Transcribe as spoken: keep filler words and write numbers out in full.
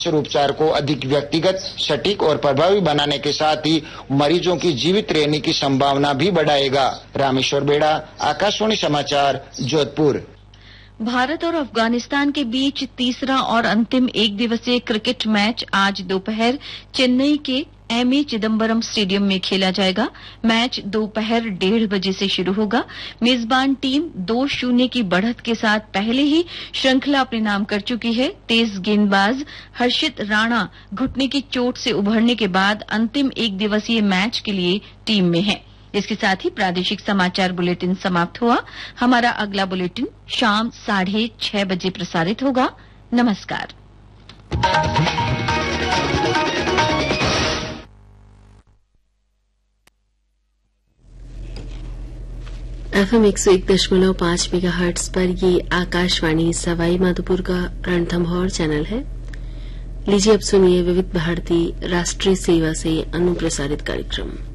उपचार को अधिक व्यक्तिगत, सटीक और प्रभावी बनाने के साथ ही मरीजों की जीवित रहने की संभावना भी बढ़ाएगा। रामेश्वर बेड़ा, आकाशवाणी समाचार, जोधपुर। भारत और अफगानिस्तान के बीच तीसरा और अंतिम एक दिवसीय क्रिकेट मैच आज दोपहर चेन्नई के एम ए चिदम्बरम स्टेडियम में खेला जाएगा। मैच दोपहर डेढ़ बजे से शुरू होगा। मेजबान टीम दो शून्य की बढ़त के साथ पहले ही श्रृंखला अपने नाम कर चुकी है। तेज गेंदबाज हर्षित राणा घुटने की चोट से उभरने के बाद अंतिम एक दिवसीय मैच के लिए टीम में है। इसके साथ ही प्रादेशिक समाचार बुलेटिन समाप्त हुआ। हमारा अगला बुलेटिन शाम साढ़े छह बजे प्रसारित होगा। नमस्कार। एफएम एक सौ एक दशमलव पांच मेगा हर्ट्ज पर ये आकाशवाणी सवाई माधोपुर का रणथंभौर चैनल है। लीजिए अब सुनिए विविध भारती राष्ट्रीय सेवा से अनुप्रसारित कार्यक्रम।